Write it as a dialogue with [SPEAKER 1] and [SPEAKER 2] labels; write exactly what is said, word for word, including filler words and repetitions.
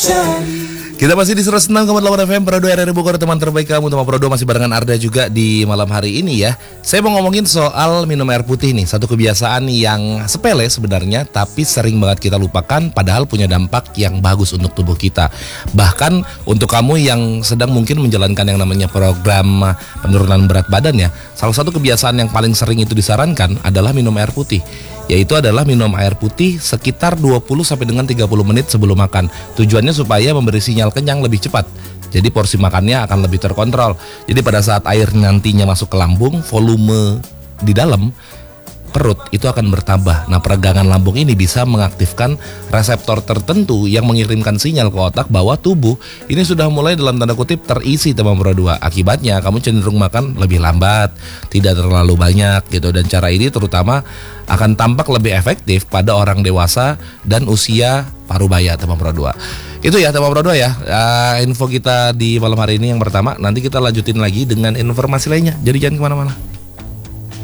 [SPEAKER 1] Kita masih di seratus enam koma delapan F M Pro dua R R I Bogor, teman terbaik kamu. Teman Pro dua masih barengan Arda juga di malam hari ini ya. Saya mau ngomongin soal minum air putih nih. Satu kebiasaan yang sepele sebenarnya, tapi sering banget kita lupakan, padahal punya dampak yang bagus untuk tubuh kita. Bahkan untuk kamu yang sedang mungkin menjalankan yang namanya program penurunan berat badan ya, salah satu kebiasaan yang paling sering itu disarankan adalah minum air putih. Yaitu adalah minum air putih sekitar dua puluh sampai dengan tiga puluh menit sebelum makan. Tujuannya supaya memberi sinyal kenyang lebih cepat. Jadi porsi makannya akan lebih terkontrol. Jadi pada saat air nantinya masuk ke lambung, volume di dalam perut itu akan bertambah. Nah, peregangan lambung ini bisa mengaktifkan reseptor tertentu yang mengirimkan sinyal ke otak bahwa tubuh ini sudah mulai dalam tanda kutip terisi teman Pro dua. Akibatnya kamu cenderung makan lebih lambat, tidak terlalu banyak gitu. Dan cara ini terutama akan tampak lebih efektif pada orang dewasa dan usia parubaya teman Pro dua. Itu ya teman Pro dua ya, uh, info kita di malam hari ini yang pertama. Nanti kita lanjutin lagi dengan informasi lainnya. Jadi jangan kemana-mana.